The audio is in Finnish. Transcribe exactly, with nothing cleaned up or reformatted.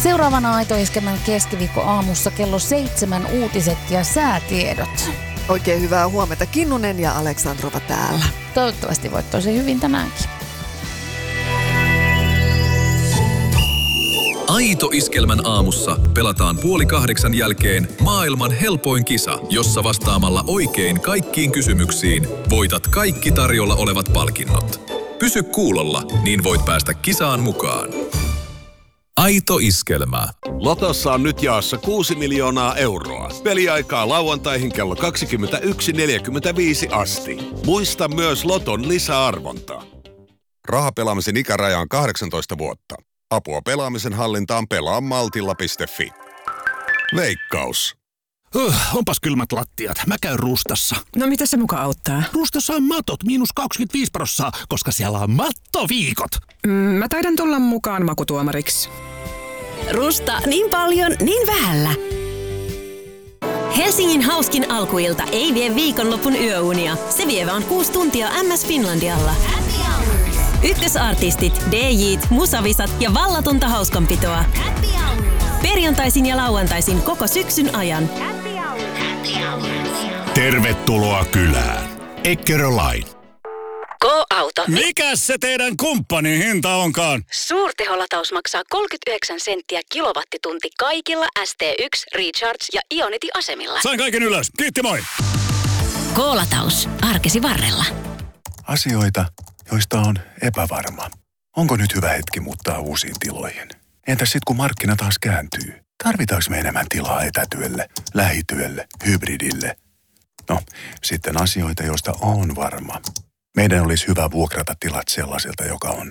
Seuraavana Aito Iskelmän keskiviikko aamussa kello seitsemän uutiset ja säätiedot. Oikein hyvää huomenta. Kinnunen ja Aleksandrova täällä. Toivottavasti voit tosi hyvin tänäänkin. Aito Iskelmän aamussa pelataan puoli kahdeksan jälkeen maailman helpoin kisa, jossa vastaamalla oikein kaikkiin kysymyksiin voitat kaikki tarjolla olevat palkinnot. Pysy kuulolla, niin voit päästä kisaan mukaan. Aito Iskelmä. Lotossa on nyt jaossa kuusi miljoonaa euroa. Peliaikaa lauantaihin kello kaksikymmentäyksi neljäkymmentäviisi asti. Muista myös Loton lisäarvonta. Rahapelaamisen ikäraja on kahdeksantoista vuotta. Apua pelaamisen hallintaan pelaa maltilla piste fi. Veikkaus. Uh, onpas kylmät lattiat. Mä käyn Rustassa. No mitä se muka auttaa? Rustassa on matot miinus kaksikymmentäviisi prosenttia, koska siellä on mattoviikot. Mm, mä taidan tulla mukaan makutuomariksi. Rusta niin paljon, niin vähällä. Helsingin hauskin alkuilta ei vie viikonlopun yöunia. Se vie vaan kuusi tuntia M S Finlandialla. Ykkösartistit, D J:t, musavisat ja vallatonta hauskanpitoa. Perjantaisin ja lauantaisin koko syksyn ajan. Tervetuloa kylään. Eckeröline. Go-auto. Mikäs se teidän kumppanin hinta onkaan? Suurteholataus maksaa kolmekymmentäyhdeksän senttiä kilowattitunti kaikilla S T yksi, Recharge ja Ionity-asemilla. Sain kaiken ylös. Kiitti moi. Go-lataus. Arkesi varrella. Asioita, joista on epävarma. Onko nyt hyvä hetki muuttaa uusiin tiloihin? Entäs sitten kun markkina taas kääntyy? Tarvitaanko me enemmän tilaa etätyölle, lähityölle, hybridille? No, sitten asioita, joista on varma. Meidän olisi hyvä vuokrata tilat sellaiselta, joka on